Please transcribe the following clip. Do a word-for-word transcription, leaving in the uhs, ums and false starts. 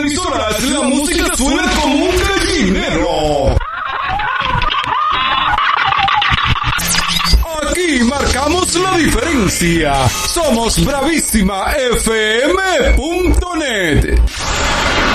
emisoras la música suena como un gallinero. Aquí marcamos la diferencia. Somos Bravísima F M punto net.